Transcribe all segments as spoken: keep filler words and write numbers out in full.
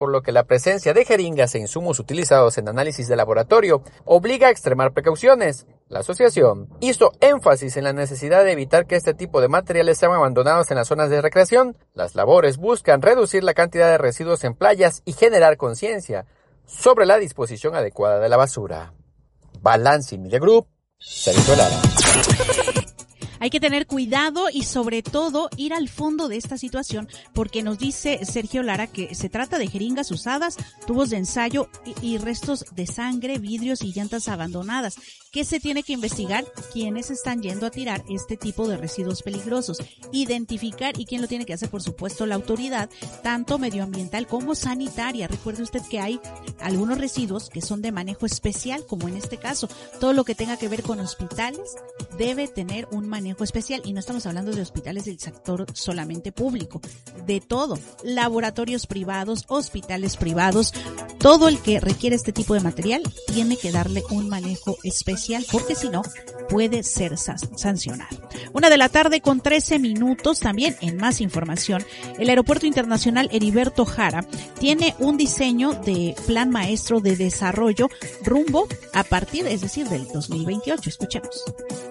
por lo que la presencia de jeringas e insumos utilizados en análisis de laboratorio obliga a extremar precauciones. La asociación hizo énfasis en la necesidad de evitar que este tipo de materiales sean abandonados en las zonas de recreación. Las labores buscan reducir la cantidad de residuos en playas y generar conciencia sobre la disposición adecuada de la basura. Balance Media Group, Sergio Lara. Hay que tener cuidado y sobre todo ir al fondo de esta situación, porque nos dice Sergio Lara que se trata de jeringas usadas, tubos de ensayo y, y restos de sangre, vidrios y llantas abandonadas. ¿Qué se tiene que investigar? ¿Quiénes están yendo a tirar este tipo de residuos peligrosos? Identificar, y quién lo tiene que hacer, por supuesto, la autoridad, tanto medioambiental como sanitaria. Recuerde usted que hay algunos residuos que son de manejo especial, como en este caso. Todo lo que tenga que ver con hospitales debe tener un manejo especial, y no estamos hablando de hospitales del sector solamente público, de todo. Laboratorios privados, hospitales privados, todo el que requiere este tipo de material tiene que darle un manejo especial, porque si no puede ser sancionado. Una de la tarde con trece minutos. También en más información, el Aeropuerto Internacional Heriberto Jara tiene un diseño de plan maestro de desarrollo rumbo a partir, es decir, del dos mil veintiocho. Escuchemos.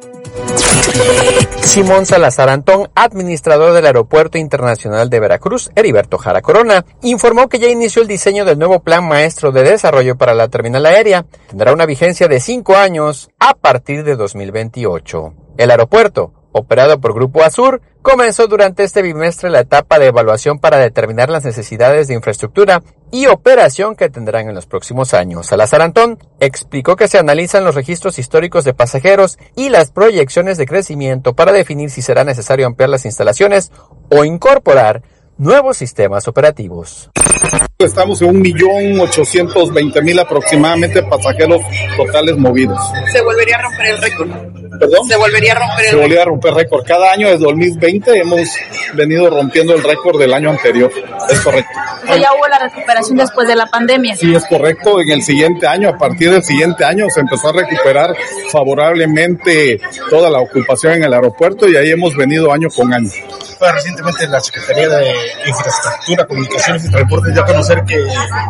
Simón Salazar Antón, administrador del Aeropuerto Internacional de Veracruz, Heriberto Jara Corona, informó que ya inició el diseño del nuevo Plan Maestro de Desarrollo para la terminal aérea. Tendrá una vigencia de cinco años a partir de dos mil veintiocho. El aeropuerto, operado por Grupo Azur, comenzó durante este bimestre la etapa de evaluación para determinar las necesidades de infraestructura y operación que tendrán en los próximos años. Salazar Antón explicó que se analizan los registros históricos de pasajeros y las proyecciones de crecimiento para definir si será necesario ampliar las instalaciones o incorporar nuevos sistemas operativos. Estamos en un millón ochocientos veinte mil aproximadamente pasajeros totales movidos. ¿Se volvería a romper el récord? ¿Perdón? ¿Se volvería a romper el Se volvería a romper récord. Cada año desde dos mil veinte hemos venido rompiendo el récord del año anterior. Es correcto. O ya hubo la recuperación después de la pandemia. Sí, es correcto. En el siguiente año, a partir del siguiente año, se empezó a recuperar favorablemente toda la ocupación en el aeropuerto y ahí hemos venido año con año. Fue recientemente la Secretaría de Infraestructura, Comunicaciones y Transportes ya conocer que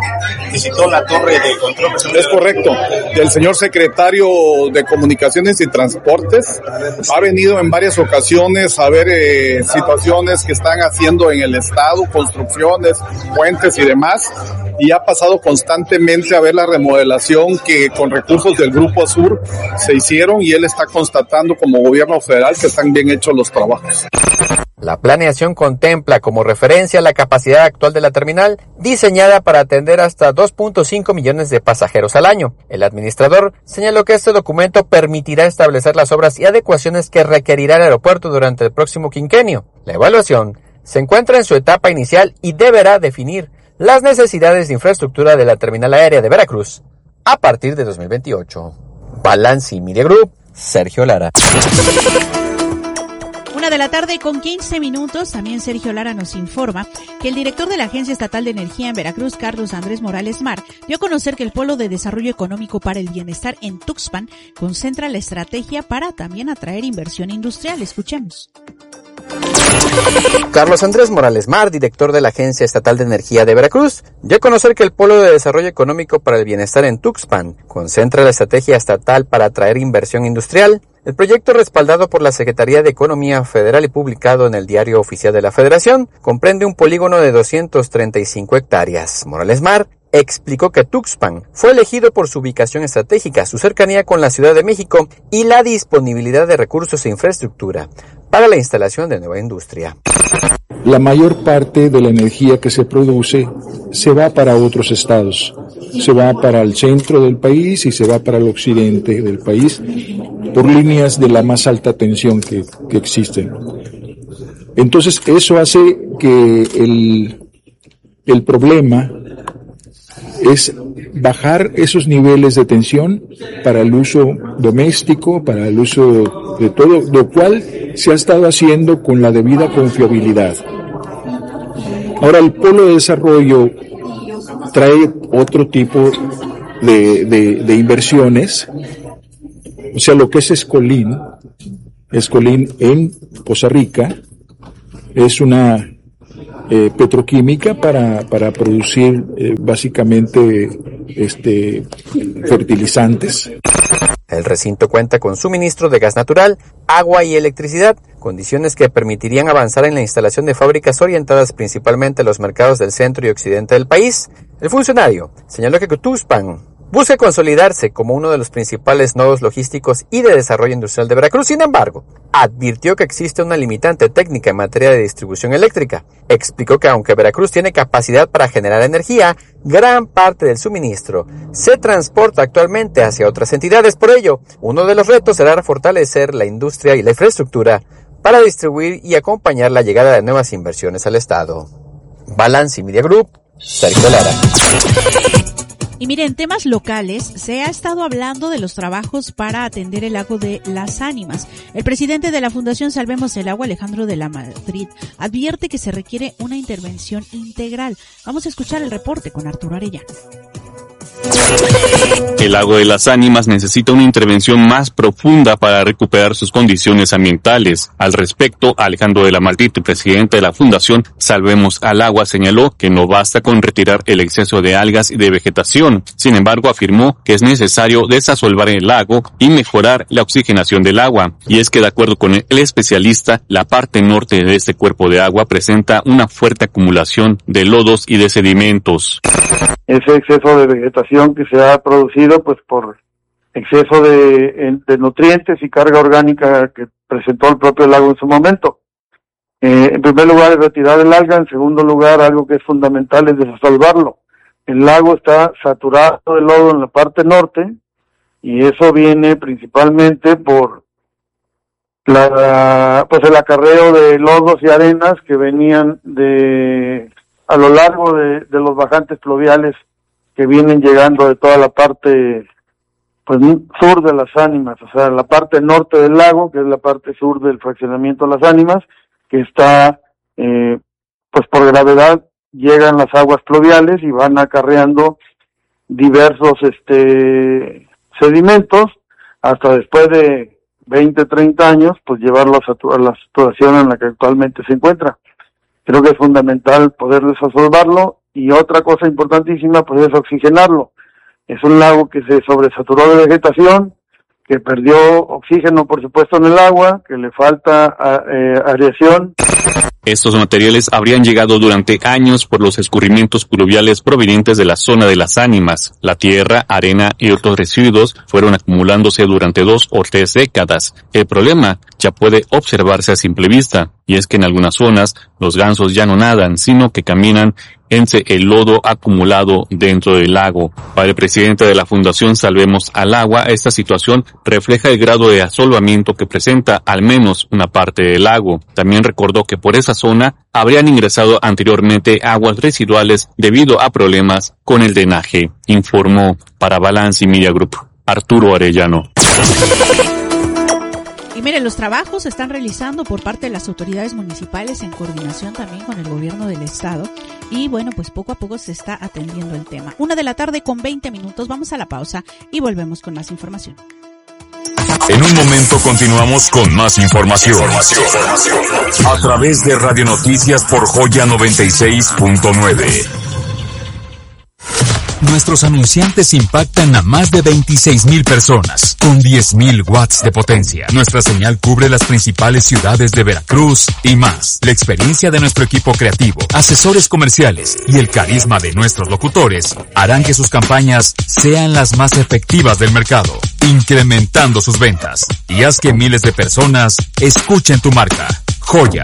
visitó la torre de control. Es correcto. El señor secretario de Comunicaciones y Transportes ha venido en varias ocasiones a ver eh, situaciones que están haciendo en el estado, construcciones, puentes y demás, y ha pasado constantemente a ver la remodelación que con recursos del Grupo Azur se hicieron, y él está constatando como gobierno federal que están bien hechos los trabajos. La planeación contempla como referencia la capacidad actual de la terminal, diseñada para atender hasta dos punto cinco millones de pasajeros al año. El administrador señaló que este documento permitirá establecer las obras y adecuaciones que requerirá el aeropuerto durante el próximo quinquenio. La evaluación se encuentra en su etapa inicial y deberá definir las necesidades de infraestructura de la terminal aérea de Veracruz a partir de dos mil veintiocho. Balance Media Group, Sergio Lara. Una de la tarde con quince minutos, también Sergio Lara nos informa que el director de la Agencia Estatal de Energía en Veracruz, Carlos Andrés Morales Mar, dio a conocer que el Polo de Desarrollo Económico para el Bienestar en Tuxpan concentra la estrategia para también atraer inversión industrial. Escuchemos. Carlos Andrés Morales Mar, director de la Agencia Estatal de Energía de Veracruz, dio a conocer que el Polo de Desarrollo Económico para el Bienestar en Tuxpan concentra la estrategia estatal para atraer inversión industrial. El proyecto, respaldado por la Secretaría de Economía Federal y publicado en el Diario Oficial de la Federación, comprende un polígono de doscientas treinta y cinco hectáreas. Morales Mar explicó que Tuxpan fue elegido por su ubicación estratégica, su cercanía con la Ciudad de México y la disponibilidad de recursos e infraestructura para la instalación de nueva industria. La mayor parte de la energía que se produce se va para otros estados, se va para el centro del país y se va para el occidente del país por líneas de la más alta tensión que, que existen. Entonces eso hace que el, el problema es bajar esos niveles de tensión para el uso doméstico, para el uso de todo, lo cual se ha estado haciendo con la debida confiabilidad. Ahora, el Polo de Desarrollo trae otro tipo de, de, de inversiones, o sea, lo que es Escolín, Escolín en Poza Rica, es una eh, petroquímica para, para producir eh, básicamente este, fertilizantes. El recinto cuenta con suministro de gas natural, agua y electricidad, condiciones que permitirían avanzar en la instalación de fábricas orientadas principalmente a los mercados del centro y occidente del país. El funcionario señaló que Cotuspan busca consolidarse como uno de los principales nodos logísticos y de desarrollo industrial de Veracruz. Sin embargo, advirtió que existe una limitante técnica en materia de distribución eléctrica. Explicó que aunque Veracruz tiene capacidad para generar energía, gran parte del suministro se transporta actualmente hacia otras entidades. Por ello, uno de los retos será fortalecer la industria y la infraestructura para distribuir y acompañar la llegada de nuevas inversiones al Estado. Balance Media Group, Sergio Lara. Y miren, en temas locales, se ha estado hablando de los trabajos para atender el lago de Las Ánimas. El presidente de la Fundación Salvemos el Agua, Alejandro de la Madrid, advierte que se requiere una intervención integral. Vamos a escuchar el reporte con Arturo Arellano. El lago de Las Ánimas necesita una intervención más profunda para recuperar sus condiciones ambientales. Al respecto, Alejandro de la Madrid, presidente de la Fundación Salvemos al Agua, señaló que no basta con retirar el exceso de algas y de vegetación. Sin embargo, afirmó que es necesario desasolvar el lago y mejorar la oxigenación del agua. Y es que, de acuerdo con el especialista, la parte norte de este cuerpo de agua presenta una fuerte acumulación de lodos y de sedimentos. Ese exceso de vegetación que se ha producido pues por exceso de, de nutrientes y carga orgánica que presentó el propio lago en su momento. Eh, en primer lugar, es retirar el alga. En segundo lugar, algo que es fundamental es desasolvarlo. El lago está saturado de lodo en la parte norte y eso viene principalmente por la, pues el acarreo de lodos y arenas que venían de a lo largo de, de los bajantes pluviales que vienen llegando de toda la parte pues sur de Las Ánimas, o sea, la parte norte del lago, que es la parte sur del fraccionamiento de Las Ánimas, que está, eh, pues por gravedad llegan las aguas pluviales y van acarreando diversos este sedimentos hasta después de veinte, treinta años, pues llevarlos a, a la situación en la que actualmente se encuentra. Creo que es fundamental poder desasolvarlo y otra cosa importantísima pues es oxigenarlo. Es un lago que se sobresaturó de vegetación, que perdió oxígeno por supuesto en el agua, que le falta eh, aireación. Estos materiales habrían llegado durante años por los escurrimientos pluviales provenientes de la zona de Las Ánimas. La tierra, arena y otros residuos fueron acumulándose durante dos o tres décadas. El problema ya puede observarse a simple vista, y es que en algunas zonas los gansos ya no nadan, sino que caminan entre el lodo acumulado dentro del lago. Para el presidente de la Fundación Salvemos al Agua, esta situación refleja el grado de asolvamiento que presenta al menos una parte del lago. También recordó que por esa zona habrían ingresado anteriormente aguas residuales debido a problemas con el drenaje, informó para Balance Media Group Arturo Arellano. Y miren, los trabajos se están realizando por parte de las autoridades municipales en coordinación también con el gobierno del estado. Y bueno, pues poco a poco se está atendiendo el tema. Una de la tarde con veinte minutos, vamos a la pausa y volvemos con más información. En un momento continuamos con más información. A través de Radio Noticias por Joya noventa y seis punto nueve. Nuestros anunciantes impactan a más de veintiséis mil personas, con diez mil watts de potencia. Nuestra señal cubre las principales ciudades de Veracruz y más. La experiencia de nuestro equipo creativo, asesores comerciales y el carisma de nuestros locutores harán que sus campañas sean las más efectivas del mercado, incrementando sus ventas. Y haz que miles de personas escuchen tu marca. Joya.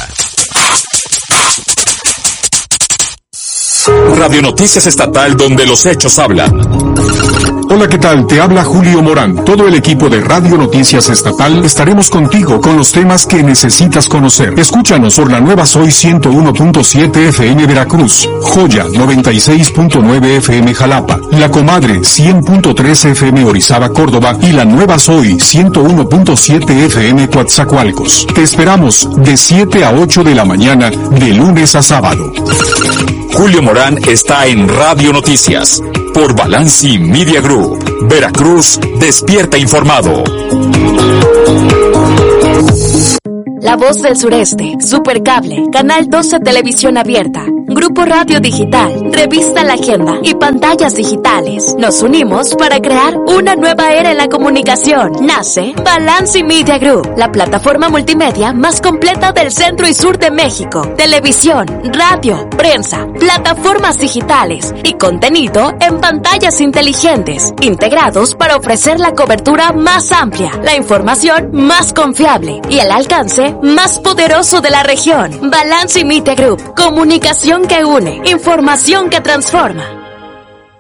Radio Noticias Estatal, donde los hechos hablan. Hola, ¿qué tal? Te habla Julio Morán. Todo el equipo de Radio Noticias Estatal estaremos contigo con los temas que necesitas conocer. Escúchanos por la nueva Soy ciento uno punto siete F M Veracruz, Joya noventa y seis punto nueve F M Jalapa, La Comadre cien punto tres F M Orizaba Córdoba y la nueva Soy ciento uno punto siete F M Coatzacoalcos. Te esperamos de siete a ocho de la mañana, de lunes a sábado. Julio Morán está en Radio Noticias, por Balance Media Group. Veracruz despierta informado. La Voz del Sureste, Supercable, Canal doce Televisión Abierta, Grupo Radio Digital, Revista La Agenda y Pantallas Digitales. Nos unimos para crear una nueva era en la comunicación. Nace Balance Media Group, la plataforma multimedia más completa del centro y sur de México. Televisión, radio, prensa, plataformas digitales y contenido en pantallas inteligentes, integrados para ofrecer la cobertura más amplia, la información más confiable y el alcance más poderoso de la región. Balance Media Group, comunicación que une, información que transforma.